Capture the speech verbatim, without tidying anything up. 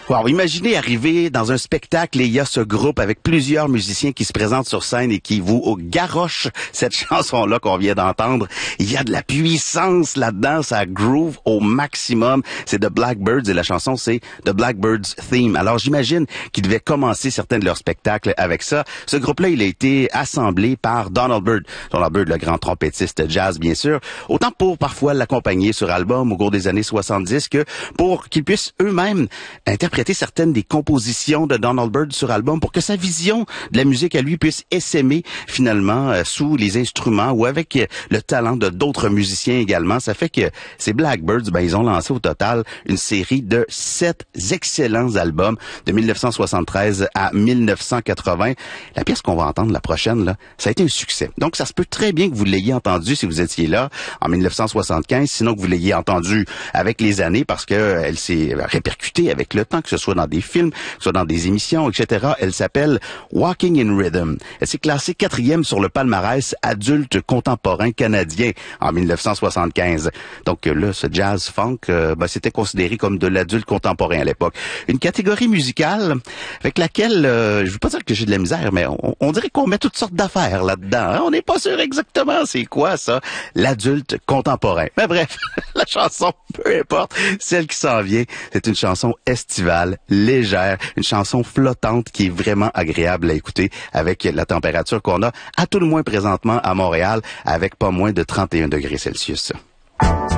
Wow, imaginez arriver dans un spectacle et il y a ce groupe avec plusieurs musiciens qui se présentent sur scène et qui vous garochent cette chanson-là qu'on vient d'entendre. Il y a de la puissance là-dedans, ça groove au maximum. C'est The Blackbirds et la chanson, c'est The Blackbirds Theme. Alors j'imagine qu'ils devaient commencer certains de leurs spectacles avec ça. Ce groupe-là, il a été assemblé par Donald Byrd. Donald Byrd, le grand trompettiste jazz, bien sûr. Autant pour parfois l'accompagner sur album au cours des années soixante-dix que pour qu'ils puissent eux-mêmes interpréter certaines des compositions de Donald Byrd sur album pour que sa vision de la musique à lui puisse essaimer finalement euh, sous les instruments ou avec euh, le talent de d'autres musiciens également. Ça fait que ces Blackbirds, ben ils ont lancé au total une série de sept excellents albums de mille neuf cent soixante-treize à mille neuf cent quatre-vingts. La pièce qu'on va entendre la prochaine là, ça a été un succès. Donc ça se peut très bien que vous l'ayez entendu si vous étiez là en mille neuf cent soixante-quinze, sinon que vous l'ayez entendu avec les années parce que euh, elle s'est répercutée avec le temps, que ce soit dans des films, que ce soit dans des émissions, et cetera. Elle s'appelle Walking in Rhythm. Elle s'est classée quatrième sur le palmarès adulte contemporain canadien en mille neuf cent soixante-quinze. Donc là, ce jazz funk, euh, ben, c'était considéré comme de l'adulte contemporain à l'époque. Une catégorie musicale avec laquelle, euh, je veux pas dire que j'ai de la misère, mais on, on dirait qu'on met toutes sortes d'affaires là-dedans. Hein? On n'est pas sûr exactement c'est quoi ça, l'adulte contemporain. Mais bref, la chanson, peu importe, celle qui s'en vient, c'est une chanson estivale, légère, une chanson flottante qui est vraiment agréable à écouter avec la température qu'on a à tout le moins présentement à Montréal avec pas moins de trente et un degrés Celsius.